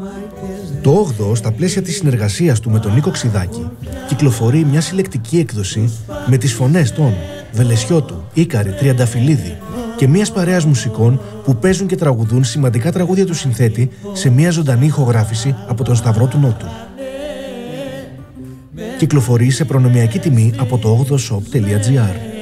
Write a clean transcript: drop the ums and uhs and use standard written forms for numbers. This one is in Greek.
Το 8ο, στα πλαίσια της συνεργασίας του με τον Νίκο Ξιδάκη, κυκλοφορεί μια συλλεκτική έκδοση με τις φωνές των Βελεσιώτου, Ίκαρη, Τριανταφυλλίδη και μιας παρέας μουσικών που παίζουν και τραγουδούν σημαντικά τραγούδια του συνθέτη σε μια ζωντανή ηχογράφηση από τον Σταυρό του Νότου. Κυκλοφορεί σε προνομιακή τιμή από το 8shop.gr.